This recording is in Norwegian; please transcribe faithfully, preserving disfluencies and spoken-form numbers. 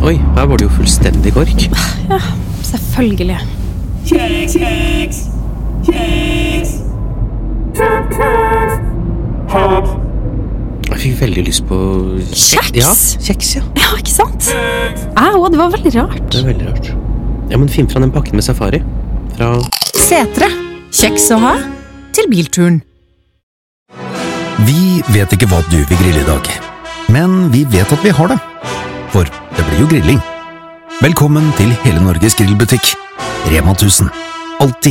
Oi, her var det jo fullstendig kork. Ja, selvfølgelig. Kjeks, kjeks, kjeks. Jeg fikk veldig lyst på Kjeks? Ja, kjeks, ja. Ja, ikke sant? Au, det var veldig rart. Det er veldig rart. Ja, men finn fra den pakken med safari. Fra Setre. Kjeks å ha til bilturen. Vi vet ikke hva du vil grille i dag, men vi vet at vi har det. For det blir jo grilling. Velkommen til Hele Norges grillbutikk. Rema tusen. Alltid